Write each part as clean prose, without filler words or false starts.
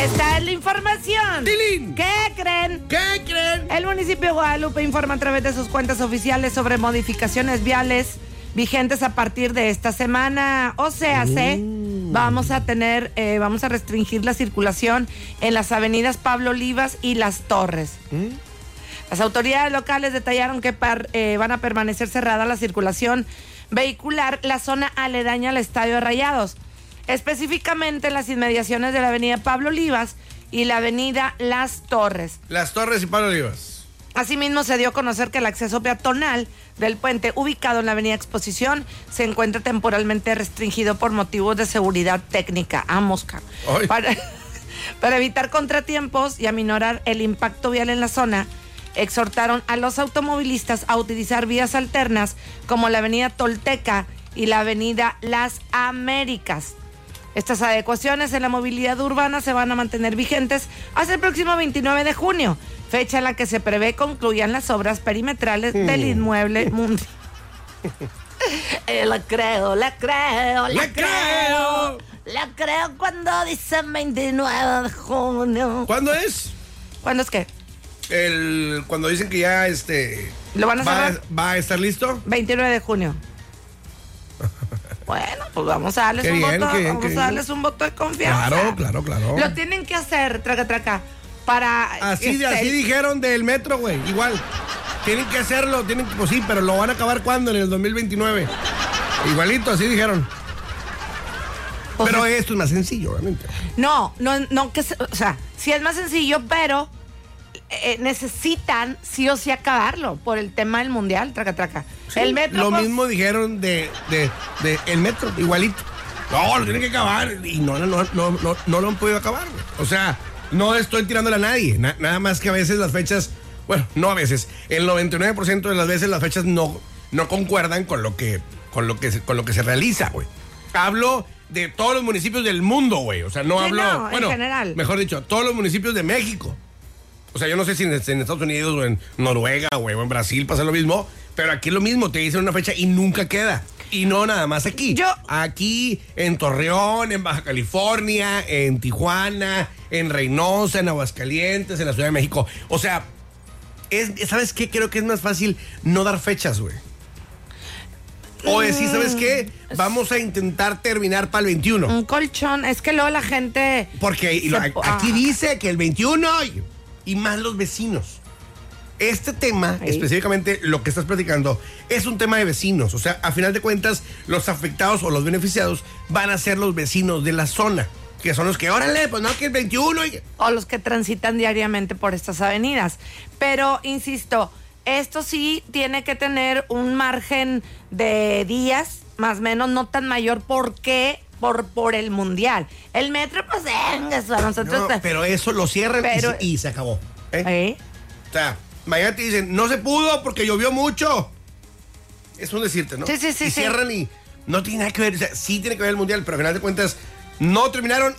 Esta es la información. ¡Tilín! ¿Qué creen? ¿Qué creen? El municipio de Guadalupe informa a través de sus cuentas oficiales sobre modificaciones viales vigentes a partir de esta semana. O sea, vamos a restringir la circulación en las avenidas Pablo Olivas y Las Torres. Las autoridades locales detallaron que van a permanecer cerrada la circulación vehicular la zona aledaña al Estadio de Rayados, específicamente en las inmediaciones de la avenida Pablo Olivas y la avenida Las Torres. Las Torres y Pablo Olivas. Asimismo, se dio a conocer que el acceso peatonal del puente ubicado en la avenida Exposición se encuentra temporalmente restringido por motivos de seguridad técnica. Mosca. Para evitar contratiempos y aminorar el impacto vial en la zona, exhortaron a los automovilistas a utilizar vías alternas como la avenida Tolteca y la avenida Las Américas. Estas adecuaciones en la movilidad urbana se van a mantener vigentes hasta el próximo 29 de junio, fecha en la que se prevé concluyan las obras perimetrales del inmueble mundial. La creo cuando dicen 29 de junio. ¿Cuándo es? ¿Cuándo es qué? Cuando dicen que ya ¿Lo van a cerrar? ¿Va a estar listo? 29 de junio. Bueno, pues vamos a darles darles un voto de confianza. Claro. Lo tienen que hacer, traca, para... Así dijeron del metro, güey, igual. Tienen que hacerlo, pues sí, pero lo van a acabar ¿cuándo? En el 2029. Igualito, así dijeron. Pues pero esto es más sencillo, obviamente. No, o sea, sí es más sencillo, pero necesitan sí o sí acabarlo por el tema del mundial, traca. Sí, el metro. Lo mismo dijeron de el metro, igualito. No, lo tienen que acabar y no lo han podido acabar, güey. O sea, no estoy tirándole a nadie, nada más que a veces las fechas, bueno, no a veces, el 99% de las veces las fechas no concuerdan con lo que se realiza, güey. Hablo de todos los municipios del mundo, güey. O sea, en general. Mejor dicho, todos los municipios de México. O sea, yo no sé si en Estados Unidos o en Noruega o en Brasil pasa lo mismo, pero aquí es lo mismo, te dicen una fecha y nunca queda. Y no nada más aquí. Aquí, en Torreón, en Baja California, en Tijuana, en Reynosa, en Aguascalientes, en la Ciudad de México. O sea, ¿sabes qué? Creo que es más fácil no dar fechas, güey. O decir, ¿sabes qué? Vamos a intentar terminar para el 21. Un colchón, es que luego la gente... Porque aquí dice que el 21... Y más los vecinos. Este tema, específicamente lo que estás platicando, es un tema de vecinos. O sea, a final de cuentas, los afectados o los beneficiados van a ser los vecinos de la zona, que son los que, órale, pues no, que el 21... O los que transitan diariamente por estas avenidas. Pero, insisto, esto sí tiene que tener un margen de días, más o menos, no tan mayor, porque... Por el mundial. El metro, pues venga, nosotros... No, pero eso lo cierran y se acabó. O sea, mañana te dicen, no se pudo porque llovió mucho. Es un decirte, ¿no? Sí. Y cierran y no tiene nada que ver. O sea, sí tiene que ver el mundial, pero al final de cuentas no terminaron.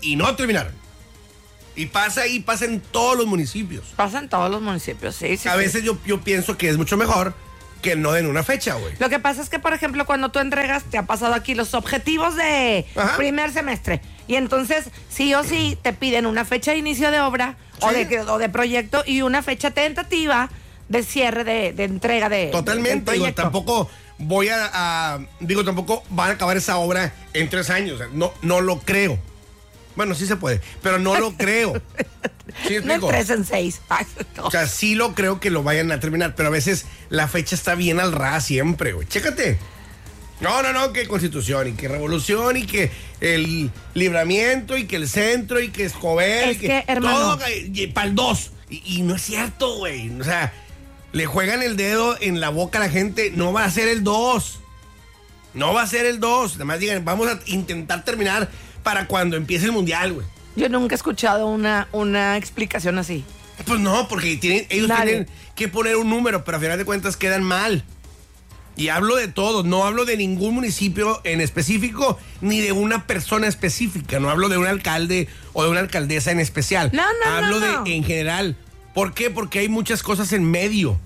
Y pasa en todos los municipios. Pasa en todos los municipios, sí. A veces yo pienso que es mucho mejor que no den una fecha, güey. Lo que pasa es que, por ejemplo, cuando tú entregas, te ha pasado aquí los objetivos de primer semestre. Y entonces, sí o sí, te piden una fecha de inicio de obra o de proyecto y una fecha tentativa de cierre de entrega de Totalmente, digo, tampoco tampoco van a acabar esa obra en 3 años. O sea, no lo creo. Bueno, sí se puede, pero no lo creo. ¿Sí no en 3, en 6. O sea, sí lo creo que lo vayan a terminar, pero a veces la fecha está bien al ras siempre, güey. Chécate. No, que Constitución y que Revolución y que el Libramiento y que el Centro y que Escobedo y que hermano, todo para el 2. Y no es cierto, güey. O sea, le juegan el dedo en la boca a la gente. No va a ser el 2. Además digan, vamos a intentar terminar para cuando empiece el mundial, güey. Yo nunca he escuchado una explicación así. Pues no, porque ellos tienen que poner un número, pero a final de cuentas quedan mal. Y hablo de todos, no hablo de ningún municipio en específico, ni de una persona específica, no hablo de un alcalde o de una alcaldesa en especial. Hablo de en general. ¿Por qué? Porque hay muchas cosas en medio.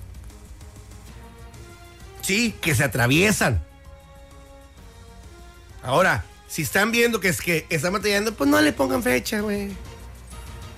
Sí, que se atraviesan. Ahora, si están viendo que están batallando, pues no le pongan fecha, güey.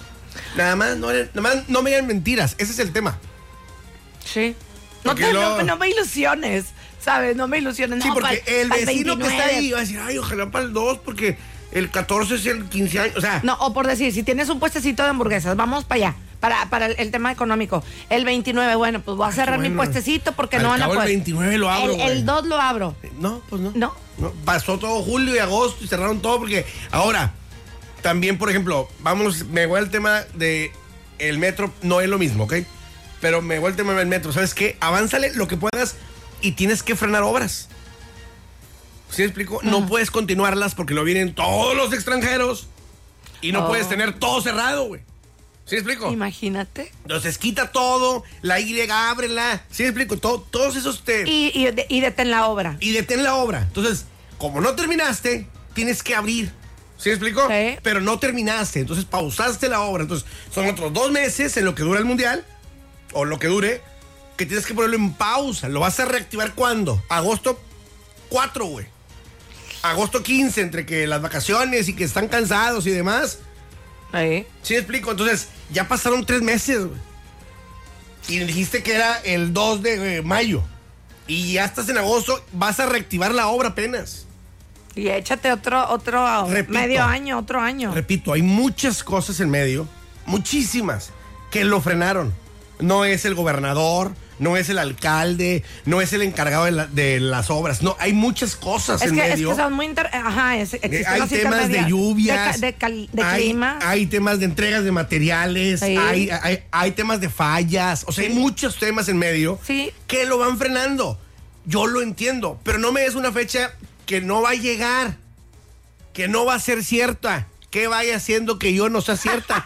Nada más no me digan mentiras. Ese es el tema. Sí. No me ilusiones, ¿sabes? No me ilusiones. Sí, no, porque el vecino 29. que está ahí va a decir, ay, ojalá para el 2, porque el 14 es el 15 años. O sea. No, o por decir, si tienes un puestecito de hamburguesas, vamos para allá. Para el tema económico. El 29, bueno, pues voy a cerrar mi puestecito porque no van a poder. El 29 lo abro. El 2 lo abro. No, pues no. No. Pasó todo julio y agosto y cerraron todo porque ahora, también, por ejemplo, me voy al tema de el metro, no es lo mismo, ¿ok? Pero me voy al tema del metro, ¿sabes qué? Avánzale lo que puedas y tienes que frenar obras. ¿Sí me explico? No puedes continuarlas porque lo vienen todos los extranjeros y no puedes tener todo cerrado, güey. ¿Sí me explico? Imagínate. Entonces quita todo, la Y ábrela. ¿Sí me explico? Todos esos Y detén la obra. Y detén la obra. Entonces, como no terminaste, tienes que abrir. ¿Sí me explico? Sí. Pero no terminaste, entonces pausaste la obra. Entonces, son otros 2 meses en lo que dura el mundial, o lo que dure, que tienes que ponerlo en pausa. ¿Lo vas a reactivar cuándo? Agosto 4, güey. Agosto 15, entre que las vacaciones y que están cansados y demás. ¿Sí me explico? Entonces, ya pasaron 3 meses, güey. Y dijiste que era el 2 de mayo. Y ya estás en agosto, vas a reactivar la obra apenas. Y échate otro medio año, otro año. Repito, hay muchas cosas en medio, muchísimas, que lo frenaron. No es el gobernador, no es el alcalde, no es el encargado de las obras. No, hay muchas cosas en medio. Es que son muy hay temas de lluvias, de clima. Hay temas de entregas de materiales, sí. hay temas de fallas. O sea, hay muchos temas en medio que lo van frenando. Yo lo entiendo, pero no me des una fecha que no va a llegar, que no va a ser cierta, que vaya haciendo que yo no sea cierta.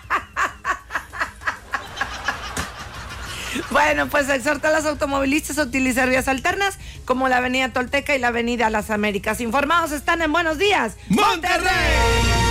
Bueno, pues exhorta a los automovilistas a utilizar vías alternas como la avenida Tolteca y la avenida Las Américas. Informados están en Buenos Días, ¡Monterrey!